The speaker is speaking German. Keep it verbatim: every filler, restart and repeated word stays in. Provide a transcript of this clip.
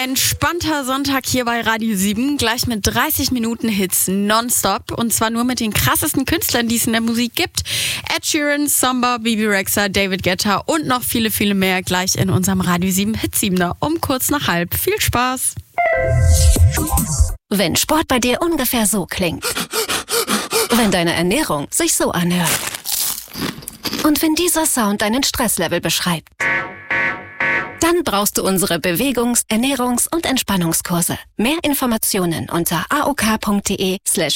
Entspannter Sonntag hier bei Radio sieben, gleich mit dreißig Minuten Hits nonstop und zwar nur mit den krassesten Künstlern, die es in der Musik gibt. Ed Sheeran, Samba, Bebe Rexha, David Guetta und noch viele, viele mehr gleich in unserem Radio sieben Hitsiebener um kurz nach halb. Viel Spaß! Wenn Sport bei dir ungefähr so klingt. Wenn deine Ernährung sich so anhört. Und wenn dieser Sound deinen Stresslevel beschreibt. Dann brauchst du unsere Bewegungs-, Ernährungs- und Entspannungskurse. Mehr Informationen unter aok.de slash